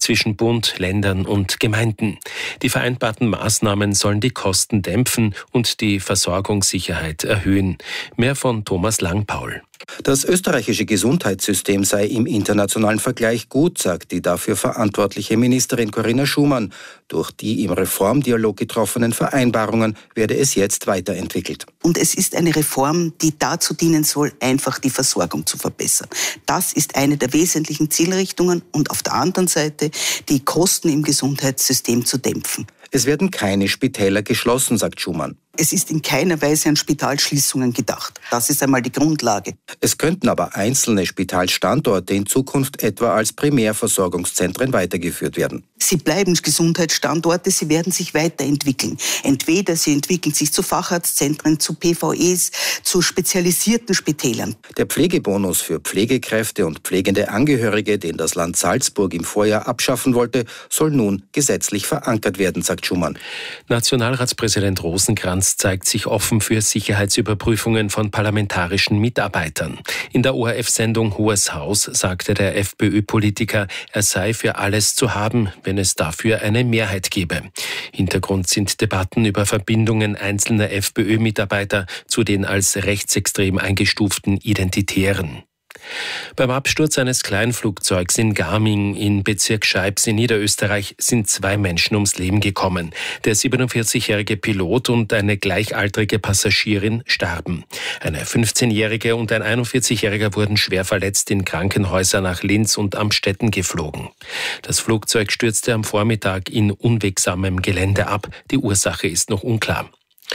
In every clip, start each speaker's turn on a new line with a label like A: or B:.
A: zwischen Bund, Ländern und Gemeinden. Die vereinbarten Maßnahmen sollen die Kosten dämpfen und die Versorgungssicherheit erhöhen. Mehr von Thomas Langpaul.
B: Das österreichische Gesundheitssystem sei im internationalen Vergleich gut, sagt die dafür verantwortliche Ministerin Corinna Schumann. Durch die im Reformdialog getroffenen Vereinbarungen werde es jetzt weiterentwickelt.
C: Und es ist eine Reform, die dazu dienen soll, einfach die Versorgung zu verbessern. Das ist eine der wesentlichen Zielrichtungen und auf der anderen Seite die Kosten im Gesundheitssystem zu dämpfen.
B: Es werden keine Spitäler geschlossen, sagt Schumann.
C: Es ist in keiner Weise an Spitalschließungen gedacht. Das ist einmal die Grundlage.
B: Es könnten aber einzelne Spitalstandorte in Zukunft etwa als Primärversorgungszentren weitergeführt werden.
C: Sie bleiben Gesundheitsstandorte, sie werden sich weiterentwickeln. Entweder sie entwickeln sich zu Facharztzentren, zu PVEs, zu spezialisierten Spitälern.
B: Der Pflegebonus für Pflegekräfte und pflegende Angehörige, den das Land Salzburg im Vorjahr abschaffen wollte, soll nun gesetzlich verankert werden, sagt Schumann.
A: Nationalratspräsident Rosenkranz zeigt sich offen für Sicherheitsüberprüfungen von parlamentarischen Mitarbeitern. In der ORF-Sendung Hohes Haus sagte der FPÖ-Politiker, er sei für alles zu haben, wenn es dafür eine Mehrheit gebe. Hintergrund sind Debatten über Verbindungen einzelner FPÖ-Mitarbeiter zu den als rechtsextrem eingestuften Identitären. Beim Absturz eines Kleinflugzeugs in Garming in Bezirk Scheibs in Niederösterreich sind 2 Menschen ums Leben gekommen. Der 47-jährige Pilot und eine gleichaltrige Passagierin starben. Eine 15-jährige und ein 41-jähriger wurden schwer verletzt in Krankenhäuser nach Linz und Amstetten geflogen. Das Flugzeug stürzte am Vormittag in unwegsamem Gelände ab. Die Ursache ist noch unklar.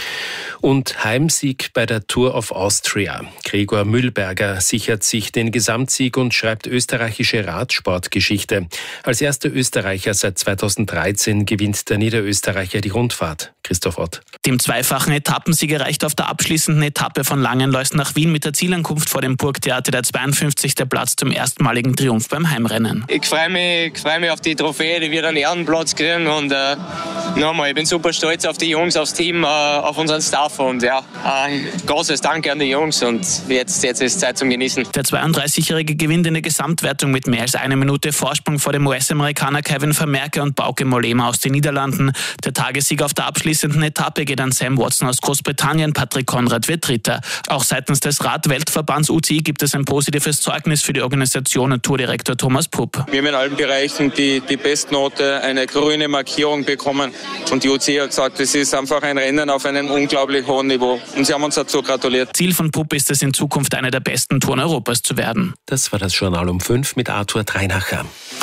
A: Und Heimsieg bei der Tour of Austria. Gregor Mühlberger sichert sich den Gesamtsieg und schreibt österreichische Radsportgeschichte. Als erster Österreicher seit 2013 gewinnt der Niederösterreicher die Rundfahrt. Christoph Ott.
D: Dem zweifachen Etappensieg erreicht auf der abschließenden Etappe von Langenlois nach Wien mit der Zielankunft vor dem Burgtheater der 52. Platz zum erstmaligen Triumph beim Heimrennen.
E: Ich freue mich auf die Trophäe, die wir einen Ehrenplatz kriegen und nochmal, ich bin super stolz auf die Jungs, aufs Team, auf unseren Staff und ja, großes Danke an die Jungs und jetzt ist Zeit zum Genießen.
D: Der 32-Jährige gewinnt in der Gesamtwertung mit mehr als 1 Minute Vorsprung vor dem US-Amerikaner Kevin Vermerke und Bauke Mollema aus den Niederlanden. Der Tagessieg auf der abschließenden Etappe geht an Sam Watson aus Großbritannien, Patrick Konrad wird Dritter. Auch seitens des Rad-Weltverbands UCI gibt es ein positives Zeugnis für die Organisation und Tourdirektor Thomas Pupp.
F: Wir haben in allen Bereichen die Bestnote, eine grüne Markierung bekommen und die UCI hat gesagt, es ist einfach ein Rennen auf einem unglaublich hohen Niveau und sie haben uns dazu gratuliert.
D: Ziel von Pupp ist es, in Zukunft eine der besten Touren Europas zu werden.
A: Das war das Journal um 5 mit Arthur Dreinacher.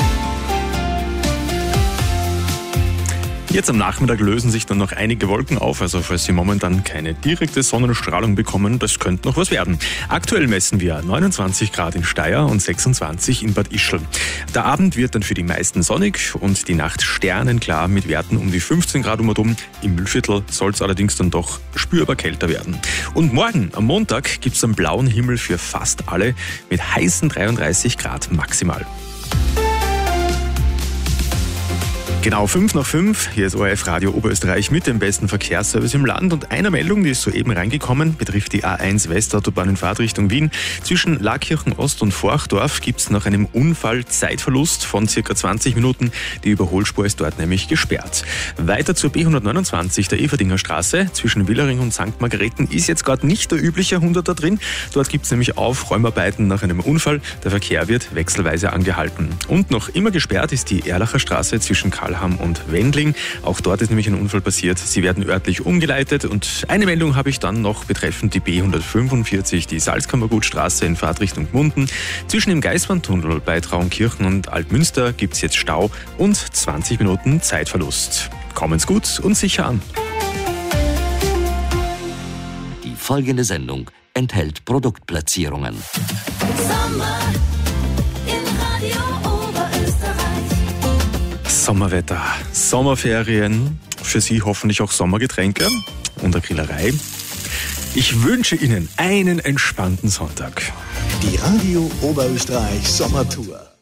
G: Jetzt am Nachmittag lösen sich dann noch einige Wolken auf, also falls Sie momentan keine direkte Sonnenstrahlung bekommen, das könnte noch was werden. Aktuell messen wir 29 Grad in Steyr und 26 in Bad Ischl. Der Abend wird dann für die meisten sonnig und die Nacht sternenklar mit Werten um die 15 Grad um und um. Im Mühlviertel soll es allerdings dann doch spürbar kälter werden. Und morgen, am Montag, gibt es einen blauen Himmel für fast alle mit heißen 33 Grad maximal. Genau 5 nach 5, hier ist ORF Radio Oberösterreich mit dem besten Verkehrsservice im Land und einer Meldung, die ist soeben reingekommen, betrifft die A1 Westautobahn in Fahrtrichtung Wien. Zwischen Laakirchen Ost und Forchdorf gibt es nach einem Unfall Zeitverlust von ca. 20 Minuten. Die Überholspur ist dort nämlich gesperrt. Weiter zur B129 der Everdinger Straße. Zwischen Willering und St. Margareten ist jetzt gerade nicht der übliche 100er drin. Dort gibt es nämlich Aufräumarbeiten nach einem Unfall. Der Verkehr wird wechselweise angehalten. Und noch immer gesperrt ist die Erlacher Straße zwischen Karlham und Wendling. Auch dort ist nämlich ein Unfall passiert. Sie werden örtlich umgeleitet. Und eine Meldung habe ich dann noch betreffend die B145, die Salzkammergutstraße in Fahrtrichtung Gmunden. Zwischen dem Geißwandtunnel bei Traunkirchen und Altmünster gibt es jetzt Stau und 20 Minuten Zeitverlust. Kommen's gut und sicher an.
H: Die folgende Sendung enthält Produktplatzierungen.
I: Sommer in Radio Oberösterreich.
G: Sommerwetter, Sommerferien, für Sie hoffentlich auch Sommergetränke und eine Grillerei. Ich wünsche Ihnen einen entspannten Sonntag.
J: Die Radio Oberösterreich Sommertour.